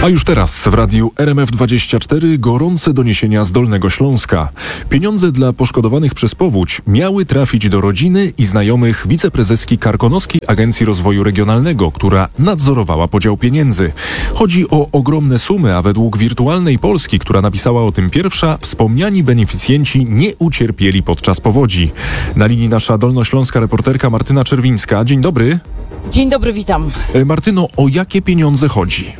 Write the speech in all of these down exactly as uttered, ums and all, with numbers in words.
A już teraz w radiu R M F dwadzieścia cztery gorące doniesienia z Dolnego Śląska. Pieniądze dla poszkodowanych przez powódź miały trafić do rodziny i znajomych wiceprezeski Karkonoskiej Agencji Rozwoju Regionalnego, która nadzorowała podział pieniędzy. Chodzi o ogromne sumy, a według Wirtualnej Polski, która napisała o tym pierwsza, wspomniani beneficjenci nie ucierpieli podczas powodzi. Na linii nasza dolnośląska reporterka Martyna Czerwińska. Dzień dobry. Dzień dobry, witam. Martyno, o jakie pieniądze chodzi?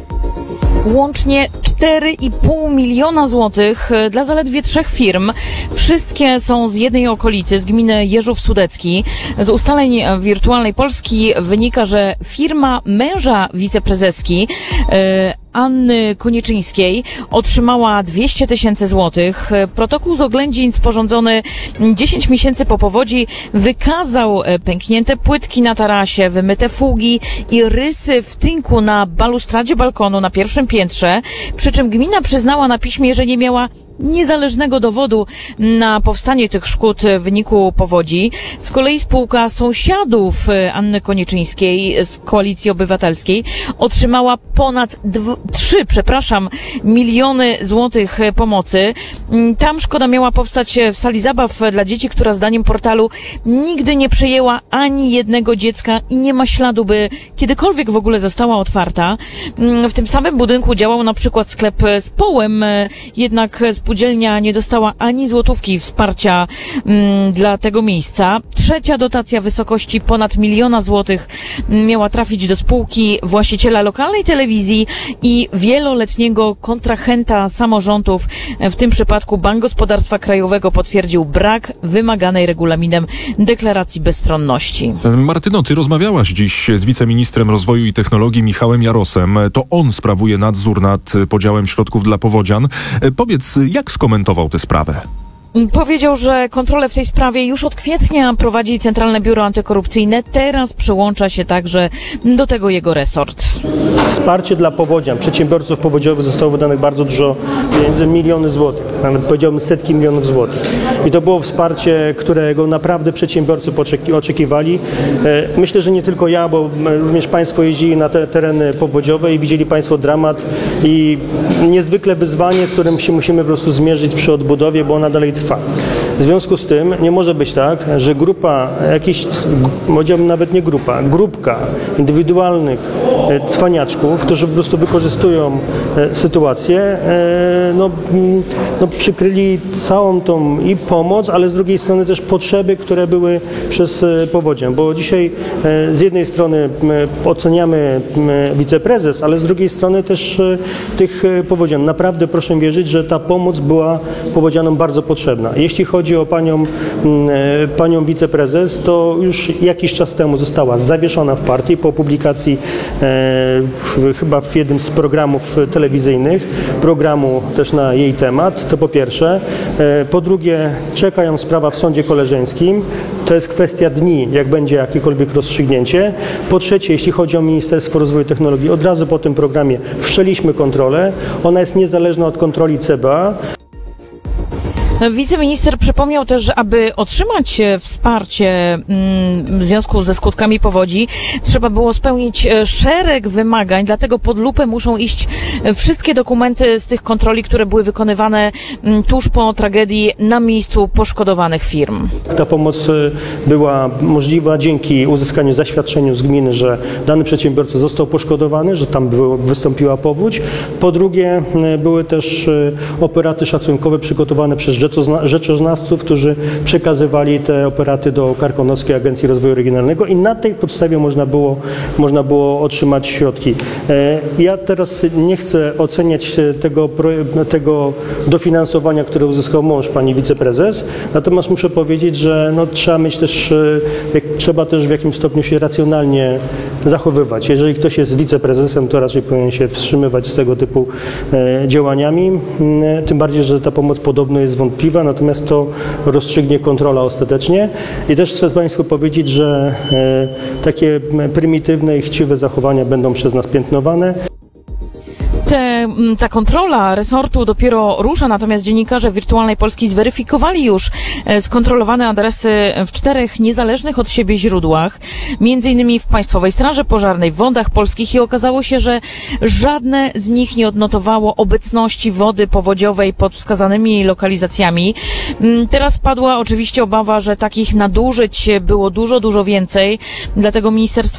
Łącznie cztery i pół miliona złotych dla zaledwie trzech firm. Wszystkie są z jednej okolicy, z gminy Jeżów Sudecki. Z ustaleń Wirtualnej Polski wynika, że firma męża wiceprezeski e, Anny Koniczyńskiej otrzymała dwieście tysięcy złotych. Protokół z oględzin sporządzony dziesięć miesięcy po powodzi wykazał pęknięte płytki na tarasie, wymyte fugi i rysy w tynku na balustradzie balkonu na pierwszym piętrze. Przy czym gmina przyznała na piśmie, że nie miała niezależnego dowodu na powstanie tych szkód w wyniku powodzi. Z kolei spółka sąsiadów Anny Koniczyńskiej z Koalicji Obywatelskiej otrzymała ponad trzy, przepraszam, miliony złotych pomocy. Tam szkoda miała powstać w sali zabaw dla dzieci, która zdaniem portalu nigdy nie przejęła ani jednego dziecka i nie ma śladu, by kiedykolwiek w ogóle została otwarta. W tym samym budynku działał na przykład sklep z połem, jednak spółdzielnia nie dostała ani złotówki wsparcia mm, dla tego miejsca. Trzecia dotacja w wysokości ponad miliona złotych miała trafić do spółki właściciela lokalnej telewizji i wieloletniego kontrahenta samorządów. W tym przypadku Bank Gospodarstwa Krajowego potwierdził brak wymaganej regulaminem deklaracji bezstronności. Martyno, ty rozmawiałaś dziś z wiceministrem rozwoju i technologii Michałem Jarosem. To on sprawuje nadzór nad podziałem środków dla powodzian. Powiedz, jak skomentował tę sprawę? Powiedział, że kontrolę w tej sprawie już od kwietnia prowadzi Centralne Biuro Antykorupcyjne. Teraz przyłącza się także do tego jego resort. Wsparcie dla powodzian, przedsiębiorców powodziowych zostało wydanych bardzo dużo pieniędzy, miliony złotych, nawet powiedziałbym setki milionów złotych. I to było wsparcie, którego naprawdę przedsiębiorcy oczekiwali. Myślę, że nie tylko ja, bo również Państwo jeździli na te tereny powodziowe i widzieli Państwo dramat i niezwykle wyzwanie, z którym się musimy po prostu zmierzyć przy odbudowie, bo ona dalej trwa. W związku z tym nie może być tak, że grupa, jakiś, powiedziałbym nawet nie grupa, grupka indywidualnych cwaniaczków, którzy po prostu wykorzystują sytuację, no, no przykryli całą tą i pomoc, ale z drugiej strony też potrzeby, które były przez powodzię, bo dzisiaj z jednej strony oceniamy wiceprezes, ale z drugiej strony też tych powodzian. Naprawdę proszę wierzyć, że ta pomoc była powodzianom bardzo potrzebna. Jeśli chodzi o panią, panią wiceprezes, to już jakiś czas temu została zawieszona w partii po publikacji e, chyba w jednym z programów telewizyjnych, programu też na jej temat, to po pierwsze. E, po drugie, czeka ją sprawa w sądzie koleżeńskim. To jest kwestia dni, jak będzie jakiekolwiek rozstrzygnięcie. Po trzecie, jeśli chodzi o Ministerstwo Rozwoju i Technologii, od razu po tym programie wszczęliśmy kontrolę. Ona jest niezależna od kontroli C B A. Wiceminister przypomniał też, że aby otrzymać wsparcie w związku ze skutkami powodzi, trzeba było spełnić szereg wymagań, dlatego pod lupę muszą iść wszystkie dokumenty z tych kontroli, które były wykonywane tuż po tragedii na miejscu poszkodowanych firm. Ta pomoc była możliwa dzięki uzyskaniu zaświadczenia z gminy, że dany przedsiębiorca został poszkodowany, że tam wystąpiła powódź. Po drugie, były też operaty szacunkowe przygotowane przez rzeczoznawców, którzy przekazywali te operaty do Karkonoskiej Agencji Rozwoju Regionalnego i na tej podstawie można było, można było otrzymać środki. Ja teraz nie chcę oceniać tego, tego dofinansowania, które uzyskał mąż pani wiceprezes, natomiast muszę powiedzieć, że no, trzeba mieć też, trzeba też w jakimś stopniu się racjonalnie zachowywać. Jeżeli ktoś jest wiceprezesem, to raczej powinien się wstrzymywać z tego typu działaniami, tym bardziej, że ta pomoc podobno jest wątpliwa. Natomiast to rozstrzygnie kontrola ostatecznie. I też chcę Państwu powiedzieć, że e, takie prymitywne i chciwe zachowania będą przez nas piętnowane. Te, ta kontrola resortu dopiero rusza, natomiast dziennikarze Wirtualnej Polski zweryfikowali już skontrolowane adresy w czterech niezależnych od siebie źródłach, między innymi w Państwowej Straży Pożarnej, w Wodach Polskich, i okazało się, że żadne z nich nie odnotowało obecności wody powodziowej pod wskazanymi lokalizacjami. Teraz padła oczywiście obawa, że takich nadużyć było dużo, dużo więcej, dlatego Ministerstwo